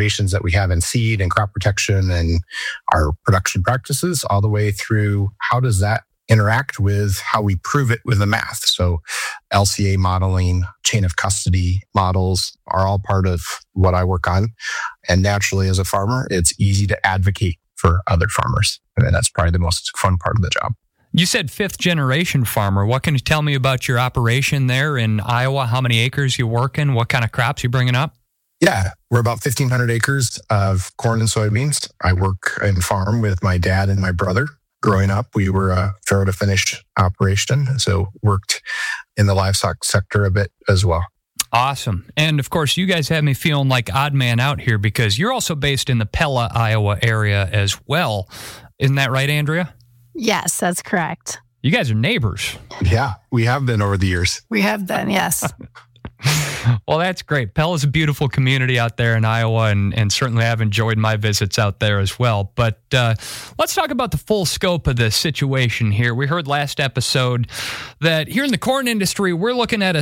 innovations that we have in seed and crop protection and our production practices, all the way through how does that interact with how we prove it with the math. So LCA modeling, chain of custody models are all part of what I work on. And naturally, as a farmer, it's easy to advocate for other farmers. And that's probably the most fun part of the job. You said fifth generation farmer. What can you tell me about your operation there in Iowa? How many acres you working? What kind of crops you bringing up? Yeah, we're about 1,500 acres of corn and soybeans. I work and farm with my dad and my brother. Growing up, we were a farrow to finish operation, so worked in the livestock sector a bit as well. Awesome. And of course, you guys have me feeling like odd man out here because you're also based in the Pella, Iowa area as well. Isn't that right, Andrea? Yes, that's correct. You guys are neighbors. Yeah, we have been over the years. We have been, yes. Well, that's great. Pella's a beautiful community out there in Iowa, and certainly I've enjoyed my visits out there as well. But let's talk about the full scope of the situation here. We heard last episode that here in the corn industry, we're looking at a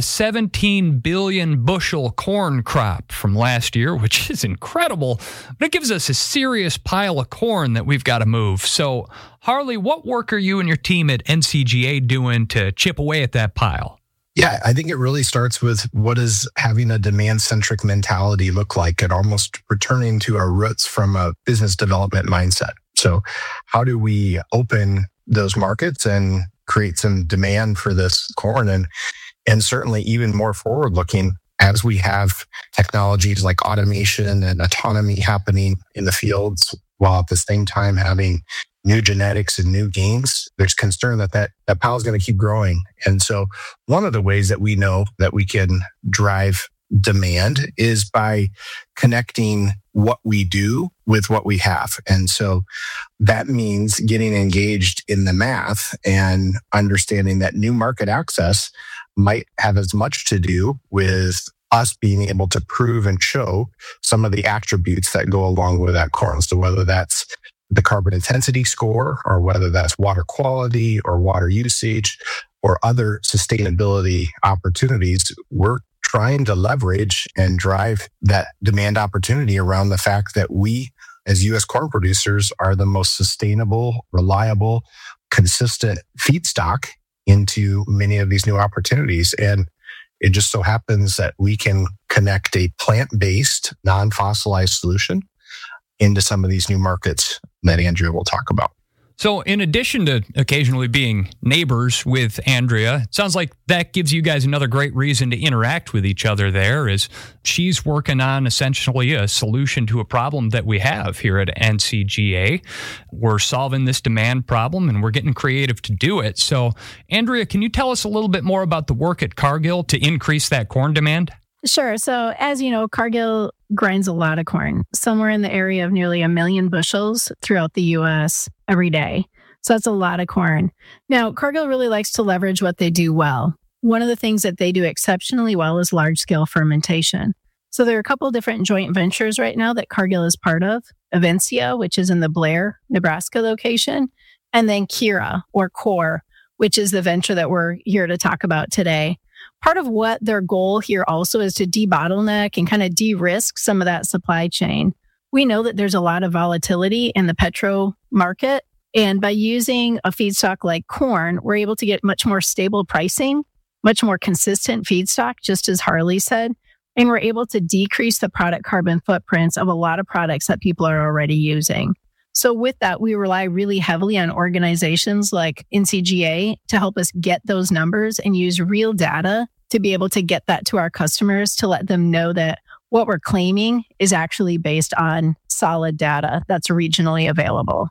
17 billion bushel corn crop from last year, which is incredible, but it gives us a serious pile of corn that we've got to move. So, Harley, what work are you and your team at NCGA doing to chip away at that pile? Yeah, I think it really starts with what does having a demand-centric mentality look like and almost returning to our roots from a business development mindset. So how do we open those markets and create some demand for this corn and certainly even more forward-looking as we have technologies like automation and autonomy happening in the fields while at the same time having new genetics and new gains, there's concern that pile is going to keep growing. And so one of the ways that we know that we can drive demand is by connecting what we do with what we have. And so that means getting engaged in the math and understanding that new market access might have as much to do with us being able to prove and show some of the attributes that go along with that corn. So whether that's the carbon intensity score, or whether that's water quality or water usage or other sustainability opportunities, we're trying to leverage and drive that demand opportunity around the fact that we, as U.S. corn producers, are the most sustainable, reliable, consistent feedstock into many of these new opportunities. And it just so happens that we can connect a plant-based, non-fossilized solution into some of these new markets that Andrea will talk about. So in addition to occasionally being neighbors with Andrea, it sounds like that gives you guys another great reason to interact with each other there, as she's working on essentially a solution to a problem that we have here at NCGA. We're solving this demand problem and we're getting creative to do it. So Andrea, can you tell us a little bit more about the work at Cargill to increase that corn demand? Sure. So as you know, Cargill grinds a lot of corn, somewhere in the area of nearly 1 million bushels throughout the U.S. every day. So that's a lot of corn. Now, Cargill really likes to leverage what they do well. One of the things that they do exceptionally well is large-scale fermentation. So there are a couple of different joint ventures right now that Cargill is part of. Avencia, which is in the Blair, Nebraska location, and then Kira, or Core, which is the venture that we're here to talk about today. Part of what their goal here also is to debottleneck and kind of de-risk some of that supply chain. We know that there's a lot of volatility in the petro market, and by using a feedstock like corn, we're able to get much more stable pricing, much more consistent feedstock, just as Harley said, and we're able to decrease the product carbon footprints of a lot of products that people are already using. So with that, we rely really heavily on organizations like NCGA to help us get those numbers and use real data to be able to get that to our customers, to let them know that what we're claiming is actually based on solid data that's regionally available.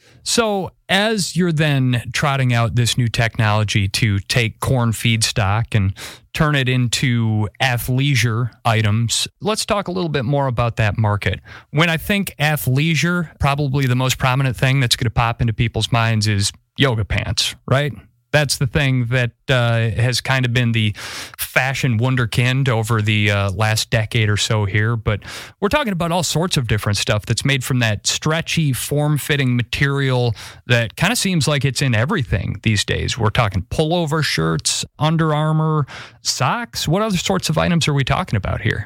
So as you're then trotting out this new technology to take corn feedstock and turn it into athleisure items, let's talk a little bit more about that market. When I think athleisure, probably the most prominent thing that's going to pop into people's minds is yoga pants, right? That's the thing that has kind of been the fashion wunderkind over the last decade or so here. But we're talking about all sorts of different stuff that's made from that stretchy, form-fitting material that kind of seems like it's in everything these days. We're talking pullover shirts, Under Armour, socks. What other sorts of items are we talking about here?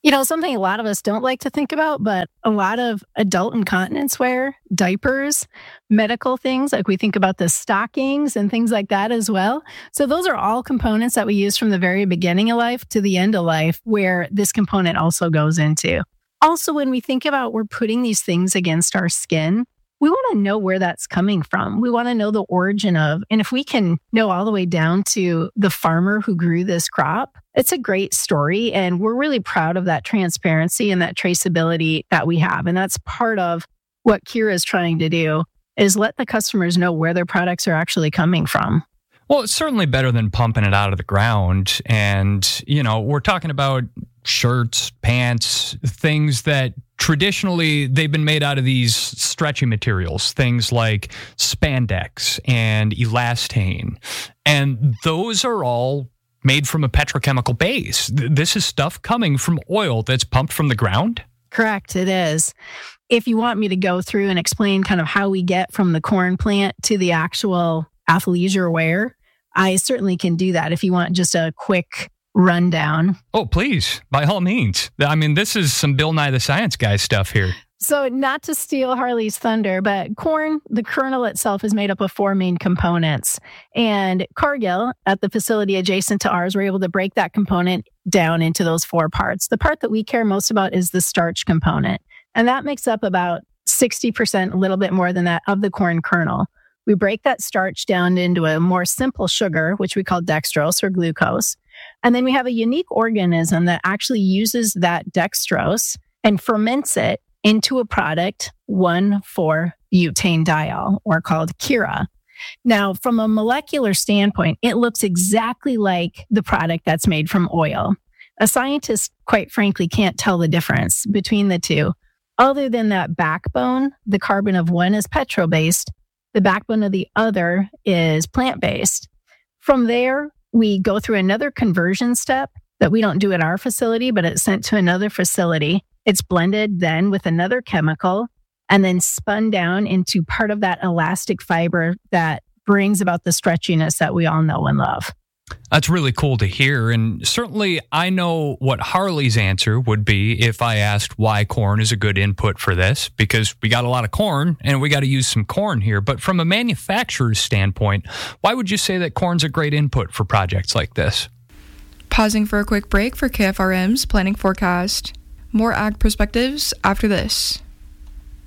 Something a lot of us don't like to think about, but a lot of adult incontinence wear, diapers, medical things, like we think about the stockings and things like that as well. So those are all components that we use from the very beginning of life to the end of life, where this component also goes into. Also, when we think about we're putting these things against our skin, we want to know where that's coming from. We want to know the origin of, and if we can know all the way down to the farmer who grew this crop, it's a great story. And we're really proud of that transparency and that traceability that we have. And that's part of what Kira is trying to do, is let the customers know where their products are actually coming from. Well, it's certainly better than pumping it out of the ground. And, we're talking about shirts, pants, things that traditionally they've been made out of these stretchy materials, things like spandex and elastane. And those are all made from a petrochemical base. This is stuff coming from oil that's pumped from the ground? Correct, it is. If you want me to go through and explain kind of how we get from the corn plant to the actual athleisure wear, I certainly can do that if you want just a quick rundown. Oh, please, by all means. I mean, this is some Bill Nye the Science Guy stuff here. So not to steal Harley's thunder, but corn, the kernel itself is made up of 4 main components. And Cargill, at the facility adjacent to ours, we're able to break that component down into those 4 parts. The part that we care most about is the starch component. And that makes up about 60%, a little bit more than that, of the corn kernel. We break that starch down into a more simple sugar, which we call dextrose or glucose. And then we have a unique organism that actually uses that dextrose and ferments it into a product, 1,4-butane-diol, or called Kira. Now, from a molecular standpoint, it looks exactly like the product that's made from oil. A scientist, quite frankly, can't tell the difference between the two. Other than that backbone, the carbon of one is petro-based, the backbone of the other is plant-based. From there, we go through another conversion step that we don't do at our facility, but it's sent to another facility. It's blended then with another chemical and then spun down into part of that elastic fiber that brings about the stretchiness that we all know and love. That's really cool to hear. And certainly I know what Harley's answer would be if I asked why corn is a good input for this, because we got a lot of corn and we got to use some corn here. But from a manufacturer's standpoint, why would you say that corn's a great input for projects like this? Pausing for a quick break for KFRM's planning forecast. More ag perspectives after this.